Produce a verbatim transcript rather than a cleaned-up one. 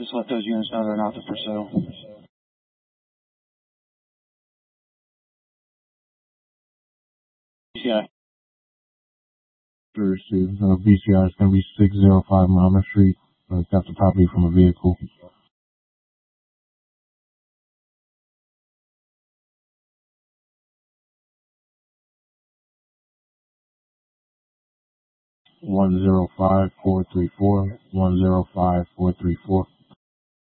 just let those units know they're not for sale. B C I. Receive. Uh, B C I is going to be six oh five Monmouth Street. Uh, got the property from a vehicle. one zero five four three four, one zero five four three four.